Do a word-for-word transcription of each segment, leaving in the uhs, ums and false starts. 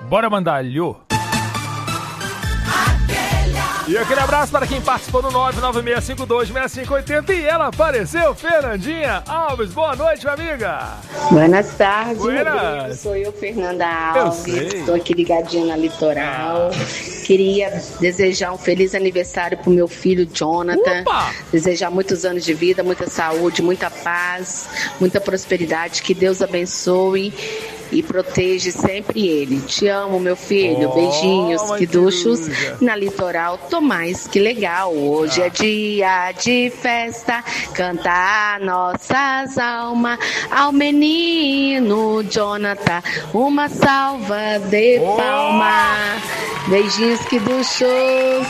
Bora mandar alho. E aquele abraço para quem participou do nove nove seis cinco dois seis cinco oito zero e ela apareceu, Fernandinha Alves. Boa noite, minha amiga. Buenas tardes, Buenas. Rodrigo. Sou eu, Fernanda Alves. Eu Estou aqui ligadinha na Litoral. Queria desejar um feliz aniversário pro meu filho, Jonathan. Opa! Desejar muitos anos de vida, muita saúde, muita paz, muita prosperidade. Que Deus abençoe e proteja sempre ele. Te amo, meu filho. Oh, Beijinhos, que duchos. querida. Na Litoral, tô mais que legal. Hoje é dia de festa, cantar nossas almas ao menino Jonathan. Uma salva de Oh! palma. Beijinhos, que duchos.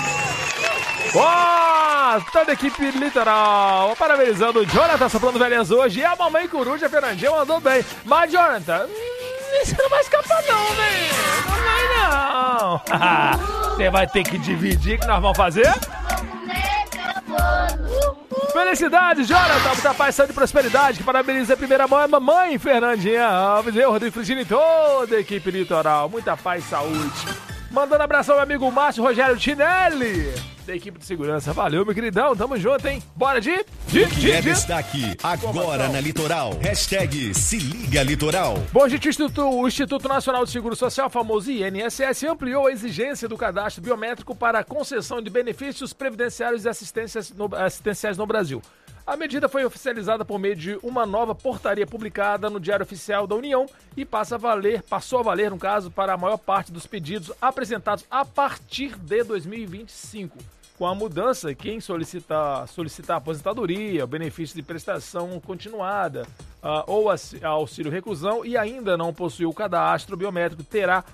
Ó, toda a equipe Litoral parabenizando o Jonathan soprando velhas hoje. E a mamãe coruja, Fernandinha, mandou bem. Mas, Jonathan, hum, você não vai escapar não, velho. Não vai não. Você vai ter que dividir, que nós vamos fazer? Felicidades, Jonathan, muita paz, saúde e prosperidade. Que parabeniza a primeira mãe, a mamãe Fernandinha Alves, eu, Rodrigo Frigini e toda a equipe Litoral. Muita paz e saúde. Mandando abraço ao meu amigo Márcio Rogério Tinelli, da equipe de segurança. Valeu, meu queridão, tamo junto, hein? Bora de... de, de, É de. destaque agora na Litoral. Hashtag Se Liga Litoral. Bom, gente, o Instituto, o Instituto Nacional de Seguro Social, famoso I N S S, ampliou a exigência do cadastro biométrico para a concessão de benefícios previdenciários e assistências no, assistenciais no Brasil. A medida foi oficializada por meio de uma nova portaria publicada no Diário Oficial da União e passa a valer, passou a valer, no caso, para a maior parte dos pedidos apresentados a partir de dois mil e vinte e cinco. Com a mudança, quem solicitar, solicitar aposentadoria, benefício de prestação continuada uh, ou auxílio reclusão e ainda não possui o cadastro biométrico terá